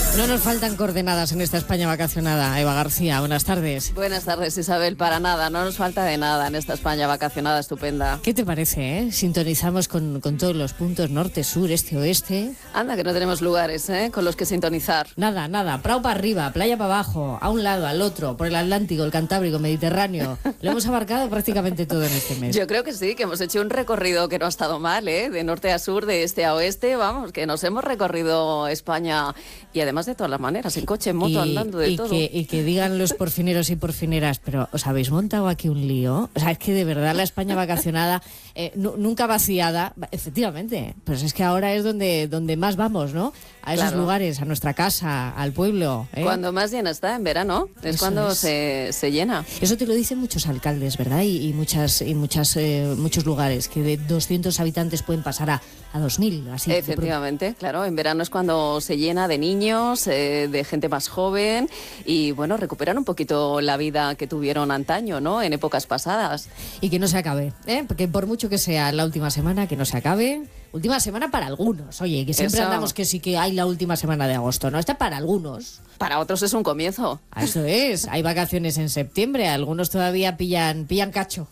No nos faltan coordenadas en esta España vacacionada. Eva García, buenas tardes. Buenas tardes, Isabel. Para nada, no nos falta de nada en esta España vacacionada estupenda. ¿Qué te parece, Sintonizamos con todos los puntos norte, sur, este, oeste. Anda, que no tenemos lugares, con los que sintonizar. Nada. Prado para arriba, playa para abajo, a un lado, al otro, por el Atlántico, el Cantábrico, el Mediterráneo. Lo hemos abarcado prácticamente todo en este mes. Yo creo que sí, que hemos hecho un recorrido que no ha estado mal, de norte a sur, de este a oeste. Vamos, que nos hemos recorrido España y además de todas las maneras, en coche, en moto, andando, de todo. Y que digan los porfineros y porfineras, pero ¿os habéis montado aquí un lío? O sea, es que de verdad la España vacacionada, nunca vaciada, efectivamente, pues es que ahora es donde más vamos, ¿no? A esos lugares, a nuestra casa, al pueblo. Cuando más llena está, en verano, es Eso cuando es. se llena. Eso te lo dicen muchos alcaldes, ¿verdad? Y muchos lugares, que de 200 habitantes pueden pasar a 2.000, así. Efectivamente, claro, en verano es cuando se llena de niños, de gente más joven y, bueno, recuperan un poquito la vida que tuvieron antaño, ¿no? En épocas pasadas. Y que no se acabe, porque por mucho que sea la última semana, que no se acabe. Última semana para algunos, oye, que siempre andamos que sí que hay la última semana de agosto, ¿no? Está para algunos. Para otros es un comienzo. Eso es, hay vacaciones en septiembre, algunos todavía pillan cacho.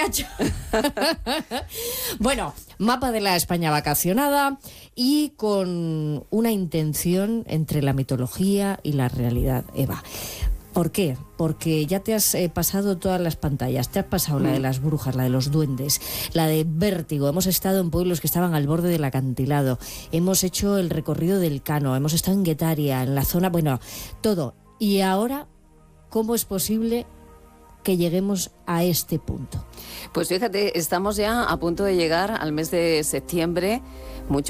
Bueno, mapa de la España vacacionada y con una intención entre la mitología y la realidad, Eva. ¿Por qué? Porque ya te has pasado todas las pantallas. Te has pasado la de las brujas, la de los duendes, la de Vértigo. Hemos estado en pueblos que estaban al borde del acantilado. Hemos hecho el recorrido del Cano. Hemos estado en Guetaria, en la zona... Bueno, todo. Y ahora, ¿cómo es posible que lleguemos a este punto? Pues fíjate, estamos ya a punto de llegar al mes de septiembre.